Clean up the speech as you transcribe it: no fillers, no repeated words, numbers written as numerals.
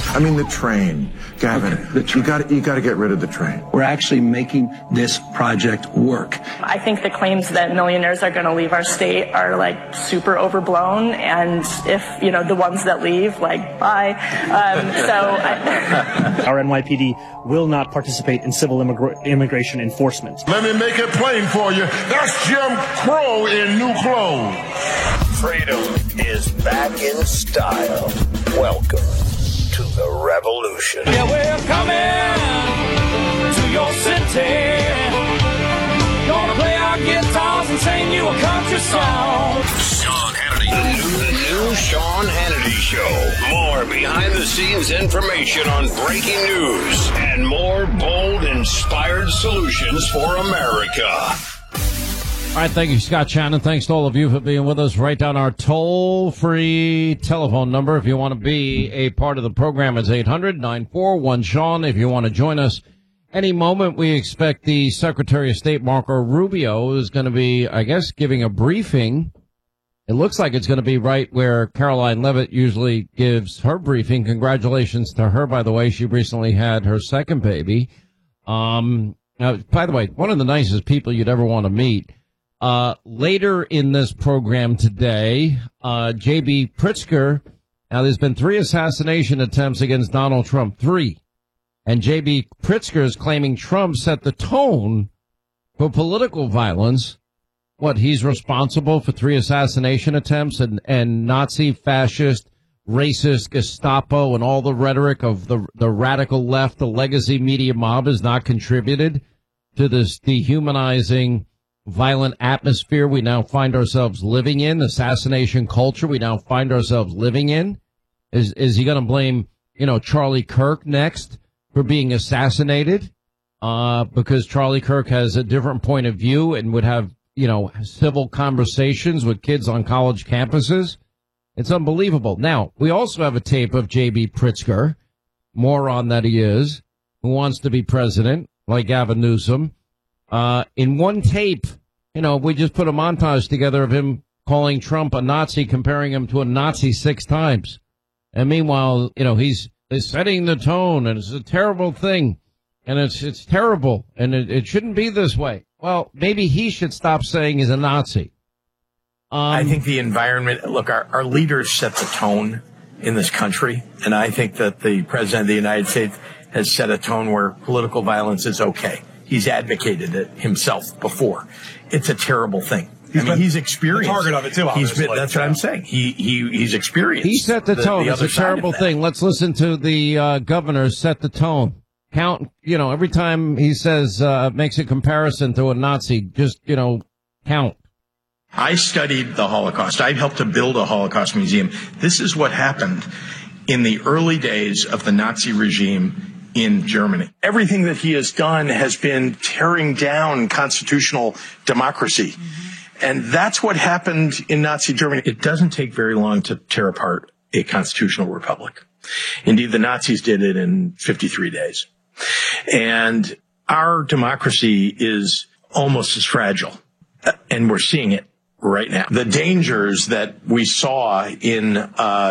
I mean, the train. Gavin, okay, you got to get rid of the train. We're actually making this project work. I think the claims that millionaires are going to leave our state are like super overblown, and if the ones that leave, like, bye. Our NYPD will not participate in civil immigration enforcement. Let me make it plain for you. That's Jim Crow in new clothes. Freedom is back in style. Welcome to the revolution. Yeah, we're coming to your city. Gonna play our guitars and sing you a country song. Sean Hannity. The new Sean Hannity Show. More behind-the-scenes information on breaking news and more bold, inspired solutions for America. All right, thank you, Scott Shannon. Thanks to all of you for being with us. Write down our toll-free telephone number if you want to be a part of the program. It's 800-941-SEAN. If you want to join us any moment, we expect the Secretary of State, Marco Rubio, is going to be, I guess, giving a briefing. It looks like it's going to be right where Caroline Leavitt usually gives her briefing. Congratulations to her, by the way. She recently had her second baby. Now, by the way, one of the nicest people you'd ever want to meet. Later in this program today, J.B. Pritzker. Now, there's been 3 assassination attempts against Donald Trump, 3. And J.B. Pritzker is claiming Trump set the tone for political violence. What, he's responsible for 3 assassination attempts and Nazi, fascist, racist Gestapo and all the rhetoric of the radical left, the legacy media mob has not contributed to this dehumanizing, violent atmosphere we now find ourselves living in, assassination culture we now find ourselves living in? Is he going to blame, Charlie Kirk next for being assassinated? Because Charlie Kirk has a different point of view and would have, civil conversations with kids on college campuses? It's unbelievable. Now, we also have a tape of J.B. Pritzker, moron that he is, who wants to be president, like Gavin Newsom. In one tape, we just put a montage together of him calling Trump a Nazi, comparing him to a Nazi 6 times. And meanwhile, he's setting the tone, and it's a terrible thing, and it's terrible, and it shouldn't be this way. Well, maybe he should stop saying he's a Nazi. I think the environment, look, our leaders set the tone in this country, and I think that the President of the United States has set a tone where political violence is okay. He's advocated it himself before. It's a terrible thing. He's experienced. The target of it too, obviously. That's what I'm saying. He's experienced. He set the tone. It's a terrible thing. Let's listen to the governor set the tone. Count, every time he says, makes a comparison to a Nazi, just, count. I studied the Holocaust. I helped to build a Holocaust museum. This is what happened in the early days of the Nazi regime in Germany. Everything that he has done has been tearing down constitutional democracy. Mm-hmm. And that's what happened in Nazi Germany. It doesn't take very long to tear apart a constitutional republic. Indeed, the Nazis did it in 53 days. And our democracy is almost as fragile. And we're seeing it right now. The dangers that we saw in